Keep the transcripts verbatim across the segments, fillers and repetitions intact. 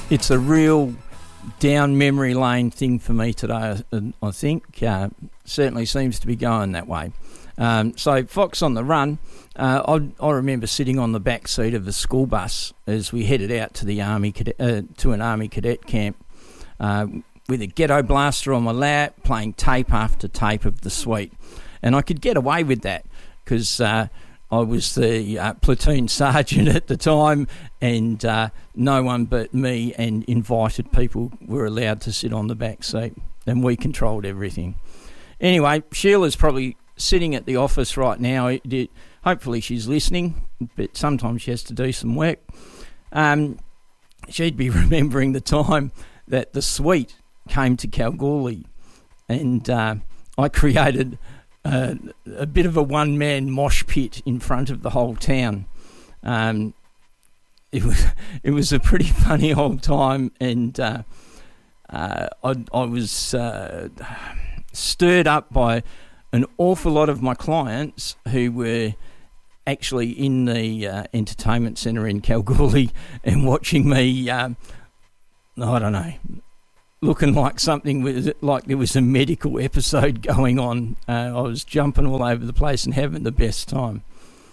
It's a real down memory lane thing for me today, I think. Uh, certainly seems to be going that way. Um, so Fox on the Run, uh, I, I remember sitting on the back seat of a school bus as we headed out to the army cadet, uh, to an army cadet camp uh, with a ghetto blaster on my lap, playing tape after tape of The Sweet. And I could get away with that because uh, I was the uh, platoon sergeant at the time, and uh, no one but me and invited people were allowed to sit on the back seat, and we controlled everything. Anyway, Sheila's probably sitting at the office right now. It, hopefully she's listening, but sometimes she has to do some work. Um, she'd be remembering the time that The Sweet came to Kalgoorlie, and uh, I created Uh, a bit of a one-man mosh pit in front of the whole town. Um, it was it was a pretty funny old time, and uh, uh, I, I was uh, stirred up by an awful lot of my clients who were actually in the uh, entertainment centre in Kalgoorlie and watching me, um, I don't know, looking like something was like there was a medical episode going on. Uh, I was jumping all over the place and having the best time.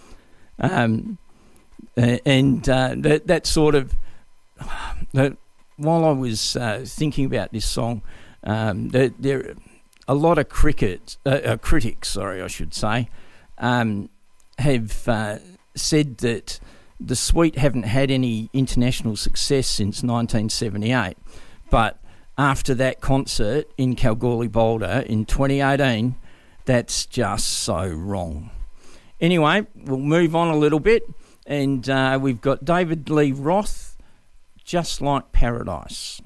Um, and uh, that that sort of that while I was uh, thinking about this song, um, there, there a lot of cricket uh, uh, critics, sorry, I should say, um, have uh, said that The Sweet haven't had any international success since nineteen seventy-eight, but after that concert in Kalgoorlie Boulder in twenty eighteen, that's just so wrong. Anyway, we'll move on a little bit, and uh, we've got David Lee Roth, Just Like Paradise.